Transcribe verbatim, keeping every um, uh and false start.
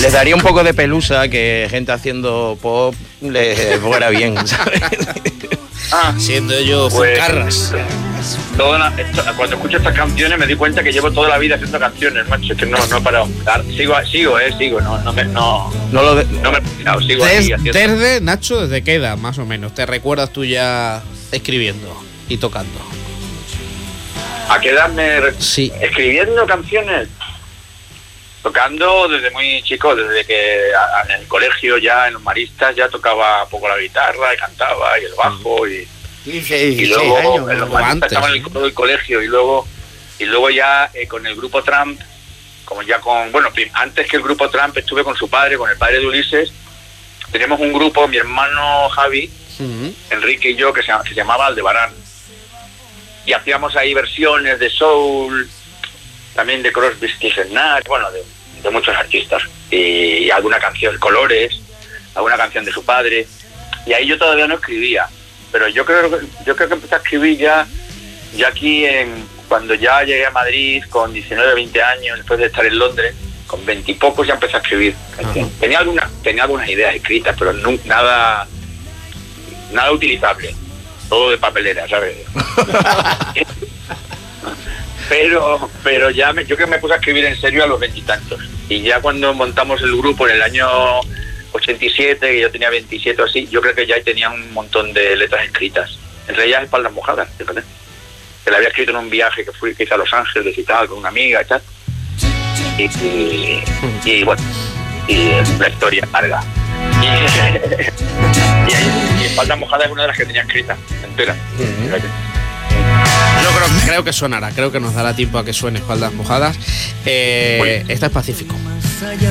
les daría un poco de pelusa que gente haciendo pop les fuera bien, ¿sabes? Ah, siendo ellos pues, carras. Toda la, esto, cuando escucho estas canciones me di cuenta que llevo toda la vida haciendo canciones, macho, es que no, no he parado. Sigo, sigo, eh, sigo, no, no me, no, no lo de, no me he parado, sigo Des, aquí haciendo. Desde, Nacho, ¿desde qué edad, más o menos? ¿Te recuerdas tú ya escribiendo y tocando? ¿A qué edad me re- Sí. escribiendo canciones? Tocando desde muy chico, desde que a, a, en el colegio ya, en los maristas, ya tocaba un poco la guitarra y cantaba y el bajo y, quince, y dieciséis luego años, en los o maristas antes, estaba en el ¿no? coro del colegio y luego y luego ya eh, con el grupo Trump, como ya con, bueno, antes que el grupo Trump estuve con su padre, con el padre de Ulises, teníamos un grupo, mi hermano Javi, Uh-huh. Enrique y yo, que se, que se llamaba Aldebarán. Y hacíamos ahí versiones de soul, también de Crosby, Stills Nash, bueno, de, de muchos artistas. Y, y alguna canción, Colores, alguna canción de su padre. Y ahí yo todavía no escribía. Pero yo creo que yo creo que empecé a escribir ya, ya aquí, en, cuando ya llegué a Madrid con diecinueve, veinte años, después de estar en Londres, con veinte y pocos ya empecé a escribir. Uh-huh. Tenía, alguna, tenía algunas ideas escritas, pero no, nada, nada utilizable. Todo de papelera, ¿sabes? pero pero ya me, yo creo que me puse a escribir en serio a los veintitantos. Y ya cuando montamos el grupo en el año ochenta y siete, que yo tenía veintisiete o así, yo creo que ya tenía un montón de letras escritas. Entre ellas Espaldas Mojadas, fíjate. Que la había escrito en un viaje que fui que hice a Los Ángeles y tal, con una amiga y tal. Y, y, y bueno, y la historia larga. Y, y, y Espaldas Mojadas es una de las que tenía escrita, entera. Uh-huh. Yo creo, creo que sonará, creo que nos dará tiempo a que suene Espaldas Mojadas. Eh, esta es Pacífico.